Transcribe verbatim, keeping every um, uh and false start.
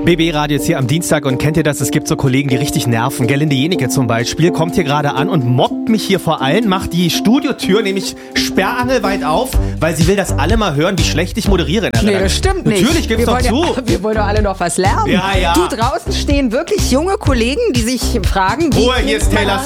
B B-Radio jetzt hier am Dienstag und kennt ihr das? Es gibt so Kollegen, die richtig nerven. Gerlinde Jenike zum Beispiel kommt hier gerade an und mobbt mich hier vor allen, macht die Studiotür nämlich sperrangelweit auf, weil sie will, dass alle mal hören, wie schlecht ich moderiere. In der Nee, Redaktion. das stimmt nicht. Natürlich gibt's wir doch wollen zu. Ja, wir wollen doch alle noch was lernen. Ja, ja. Du, draußen stehen wirklich junge Kollegen, die sich fragen, wie Ruhe, hier ist Taylor